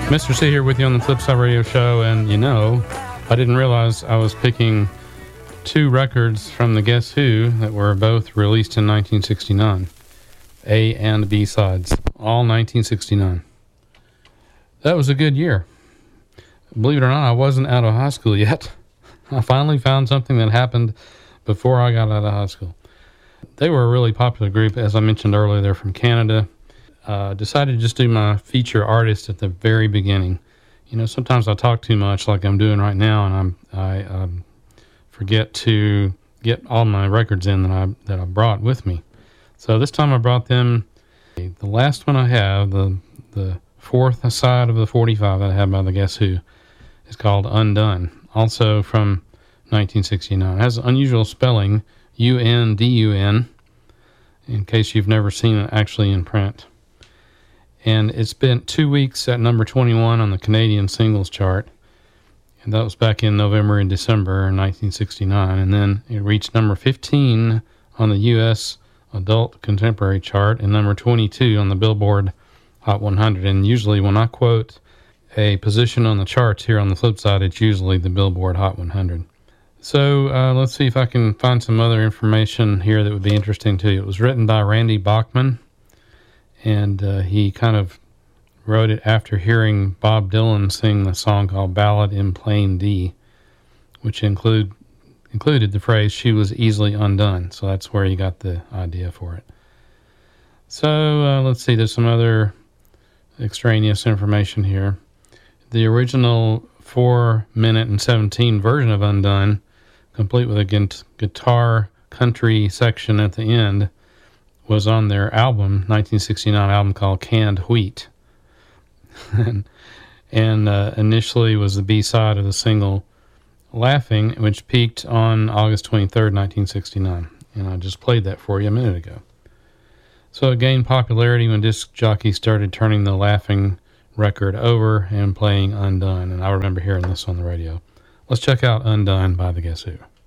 Mr. C here with you on the Flipside Radio Show, and I didn't realize I was picking two records from the Guess Who that were both released in 1969. A and B sides, all 1969. That was a good year. Believe it or not, I wasn't out of high school yet. I finally found something that happened before I got out of high school. They were a really popular group, as I mentioned earlier. They're from Canada. Decided to just do my feature artist at the very beginning. Sometimes I talk too much like I'm doing right now, and I forget to get all my records in that I brought with me. So this time I brought them. The last one I have, the fourth side of the 45 that I have by the Guess Who, is called Undone, also from 1969. It has unusual spelling, U-N-D-U-N, in case you've never seen it actually in print. And it spent 2 weeks at number 21 on the Canadian singles chart. And that was back in November and December in 1969. And then it reached number 15 on the U.S. Adult Contemporary chart and number 22 on the Billboard Hot 100. And usually when I quote a position on the charts here on the flip side, it's usually the Billboard Hot 100. So let's see if I can find some other information here that would be interesting to you. It was written by Randy Bachman. And he kind of wrote it after hearing Bob Dylan sing the song called Ballad in Plain D, which included the phrase, "She was easily undone." So that's where he got the idea for it. So let's see, there's some other extraneous information here. The original 4-minute and 17 version of Undone, complete with a guitar country section at the end, was on their album, 1969 album called Canned Wheat. and initially was the B-side of the single Laughing, which peaked on August 23rd, 1969. And I just played that for you a minute ago. So it gained popularity when disc jockeys started turning the Laughing record over and playing Undone. And I remember hearing this on the radio. Let's check out Undone by the Guess Who.